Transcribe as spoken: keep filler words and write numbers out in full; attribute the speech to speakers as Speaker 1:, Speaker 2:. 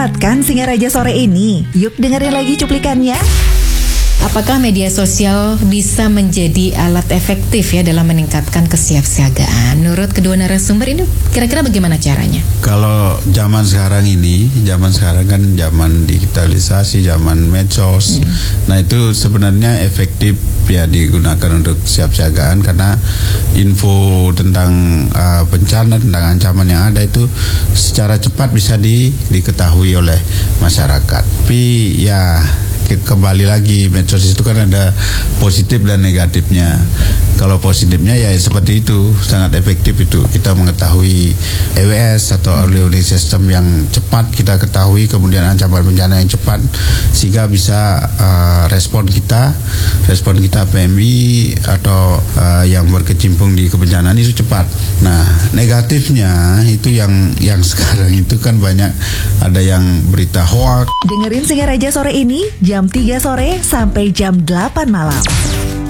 Speaker 1: lewatkan Singaraja sore ini. Yuk dengerin lagi cuplikannya.
Speaker 2: Apakah media sosial bisa menjadi alat efektif ya dalam meningkatkan kesiapsiagaan? Menurut kedua narasumber ini kira-kira bagaimana caranya?
Speaker 3: Kalau zaman sekarang ini, zaman sekarang kan zaman digitalisasi, zaman medsos. Hmm. Nah itu sebenarnya efektif ya digunakan untuk kesiapsiagaan karena info tentang uh, bencana, tentang ancaman yang ada itu secara cepat bisa di, diketahui oleh masyarakat. Tapi ya kembali lagi medsos itu kan ada positif dan negatifnya. Kalau positifnya ya seperti itu, sangat efektif itu kita mengetahui E W S atau early warning system yang cepat kita ketahui, kemudian ancaman bencana yang cepat sehingga bisa uh, respon kita respon kita P M I atau uh, yang berkecimpung di kebencanaan itu cepat. Nah negatifnya itu yang yang sekarang itu kan banyak ada yang berita hoax.
Speaker 1: Dengerin Singaraja sore ini jam tiga sore sampai jam delapan malam.